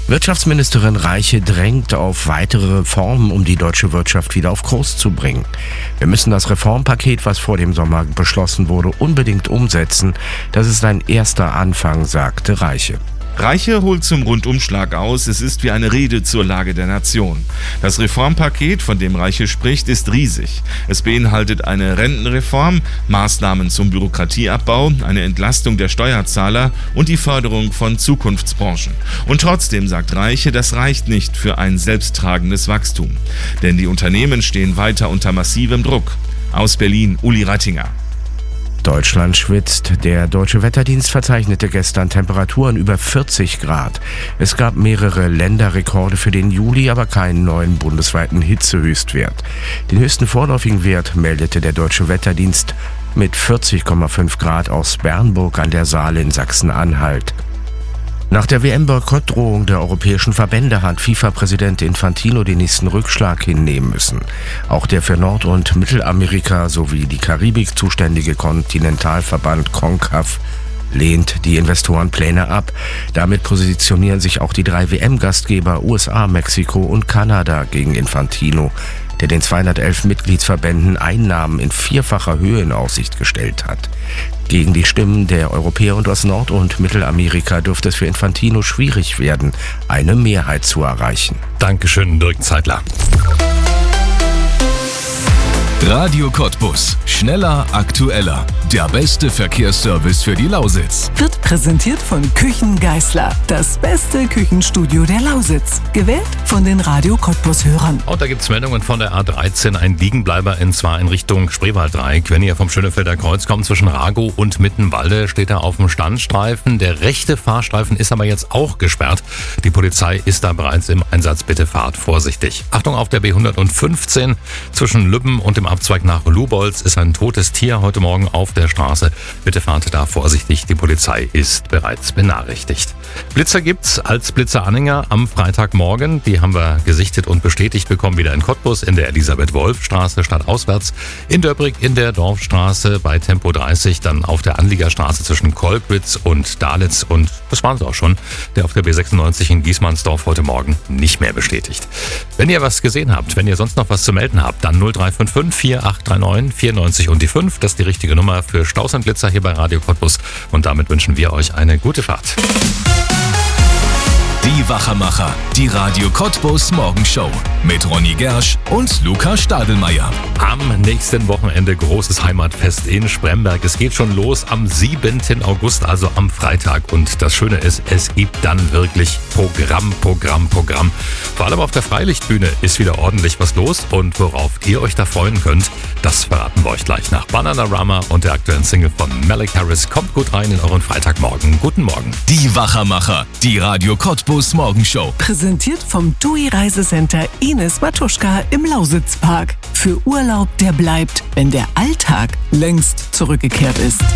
Wirtschaftsministerin Reiche drängt auf weitere Reformen, um die deutsche Wirtschaft wieder auf Kurs zu bringen. Wir müssen das Reformpaket, was vor dem Sommer beschlossen wurde, unbedingt umsetzen. Das ist ein erster Anfang, sagte Reiche. Reiche holt zum Rundumschlag aus, es ist wie eine Rede zur Lage der Nation. Das Reformpaket, von dem Reiche spricht, ist riesig. Es beinhaltet eine Rentenreform, Maßnahmen zum Bürokratieabbau, eine Entlastung der Steuerzahler und die Förderung von Zukunftsbranchen. Und trotzdem, sagt Reiche, das reicht nicht für ein selbsttragendes Wachstum. Denn die Unternehmen stehen weiter unter massivem Druck. Aus Berlin, Uli Rattinger. Deutschland schwitzt. Der Deutsche Wetterdienst verzeichnete gestern Temperaturen über 40 Grad. Es gab mehrere Länderrekorde für den Juli, aber keinen neuen bundesweiten Hitzehöchstwert. Den höchsten vorläufigen Wert meldete der Deutsche Wetterdienst mit 40,5 Grad aus Bernburg an der Saale in Sachsen-Anhalt. Nach der WM-Boykottdrohung der europäischen Verbände hat FIFA-Präsident Infantino den nächsten Rückschlag hinnehmen müssen. Auch der für Nord- und Mittelamerika sowie die Karibik zuständige Kontinentalverband CONCACAF lehnt die Investorenpläne ab. Damit positionieren sich auch die 3 WM-Gastgeber USA, Mexiko und Kanada gegen Infantino, der den 211 Mitgliedsverbänden Einnahmen in 4-facher Höhe in Aussicht gestellt hat. Gegen die Stimmen der Europäer und aus Nord- und Mittelamerika dürfte es für Infantino schwierig werden, eine Mehrheit zu erreichen. Dankeschön, Dirk Zeitler. Radio Cottbus. Schneller, aktueller. Der beste Verkehrsservice für die Lausitz. Wird präsentiert von Küchen Geisler. Das beste Küchenstudio der Lausitz. Gewählt von den Radio Cottbus-Hörern. Und da gibt es Meldungen von der A13. Ein Liegenbleiber in Richtung Spreewalddreieck. Wenn ihr vom Schönefelder Kreuz kommt, zwischen Ragow und Mittenwalde, steht er auf dem Standstreifen. Der rechte Fahrstreifen ist aber jetzt auch gesperrt. Die Polizei ist da bereits im Einsatz. Bitte fahrt vorsichtig. Achtung auf der B115. Zwischen Lübben und dem Abzweig nach Lubolz ist ein totes Tier heute Morgen auf der Straße. Bitte fahrt da vorsichtig. Die Polizei ist bereits benachrichtigt. Blitzer gibt's als Blitzeranhänger am Freitagmorgen. Die haben wir gesichtet und bestätigt bekommen. Wieder in Cottbus in der Elisabeth-Wolf-Straße stadtauswärts. In Döbrig in der Dorfstraße bei Tempo 30. Dann auf der Anliegerstraße zwischen Kolkwitz und Dalitz. Und das waren es auch schon. Der auf der B96 in Giesmannsdorf heute Morgen nicht mehr bestätigt. Wenn ihr was gesehen habt, wenn ihr sonst noch was zu melden habt, dann 0355 4839 94 und die 5. Das ist die richtige Nummer für Staus und Blitzer hier bei Radio Cottbus. Und damit wünschen wir euch eine gute Fahrt. Die Wachermacher, die Radio Cottbus Morgenshow mit Ronny Gersch und Luca Stadelmeier. Am nächsten Wochenende großes Heimatfest in Spremberg. Es geht schon los am 7. August, also am Freitag. Und das Schöne ist, es gibt dann wirklich Programm. Vor allem auf der Freilichtbühne ist wieder ordentlich was los. Und worauf ihr euch da freuen könnt, das verraten wir euch gleich nach Bananarama und der aktuellen Single von Malik Harris. Kommt gut rein in euren Freitagmorgen. Guten Morgen. Die Wachermacher, die Radio Cottbus Morgenshow. Präsentiert vom TUI Reisecenter Ines Matuschka im Lausitzpark. Für Urlaub, der bleibt, wenn der Alltag längst zurückgekehrt ist.